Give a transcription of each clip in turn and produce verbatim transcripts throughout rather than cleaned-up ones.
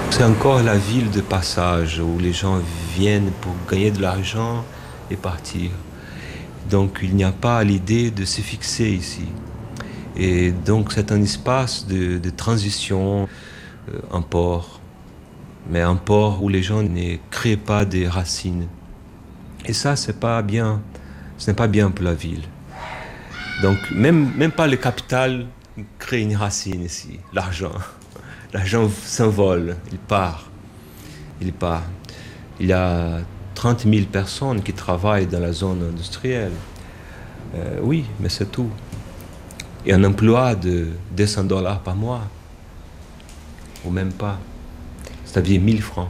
C'est encore la ville de passage où les gens viennent pour gagner de l'argent et partir. Donc il n'y a pas l'idée de se fixer ici. Et donc c'est un espace de, de transition, euh, un port, mais un port où les gens ne créent pas des racines. Et ça, c'est pas bien, ce n'est pas bien pour la ville. Donc même, même pas le capital crée une racine ici, l'argent. L'argent s'envole, il part, il part. Il y a trente mille personnes qui travaillent dans la zone industrielle. Euh, oui, mais c'est tout. Et un emploi de deux cents dollars par mois, ou même pas, c'est-à-dire mille francs.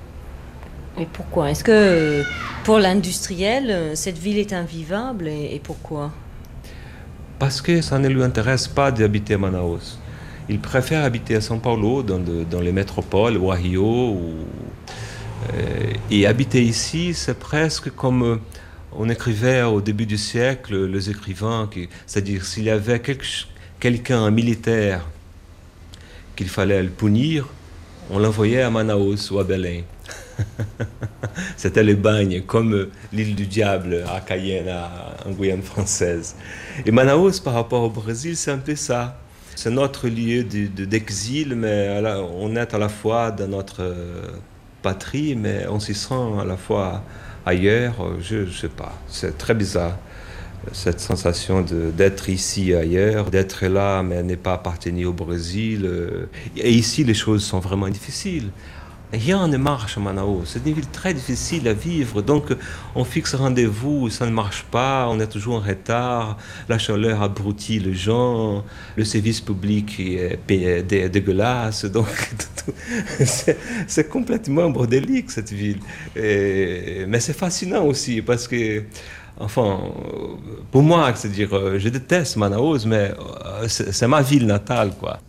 Et pourquoi? Est-ce que pour l'industriel, cette ville est invivable et, et pourquoi? Parce que ça ne lui intéresse pas d'habiter à Manaus. Il préfère habiter à São Paulo, dans, de, dans les métropoles, ou à Rio. Ou, euh, et habiter ici, c'est presque comme euh, on écrivait au début du siècle, les écrivains, qui, c'est-à-dire s'il y avait quelque, quelqu'un, un militaire, qu'il fallait le punir, on l'envoyait à Manaus ou à Belém. C'était le bagne, comme l'île du diable à Cayenne, en Guyane française. Et Manaus, par rapport au Brésil, c'est un peu ça. C'est notre lieu de, de, d'exil, mais la, on est à la fois dans notre euh, patrie, mais on s'y sent à la fois ailleurs. Je ne sais pas, c'est très bizarre, cette sensation de, d'être ici ailleurs, d'être là, mais ne pas appartenir au Brésil. Et ici, les choses sont vraiment difficiles. Rien ne marche à Manaus. C'est une ville très difficile à vivre. Donc, on fixe rendez-vous, ça ne marche pas, on est toujours en retard, la chaleur abrutit les gens, le service public est, est, est dégueulasse. Donc, c'est, c'est complètement bordélique, cette ville. Et, mais c'est fascinant aussi parce que, enfin, pour moi, c'est-à-dire, je déteste Manaus, mais c'est, c'est ma ville natale, quoi.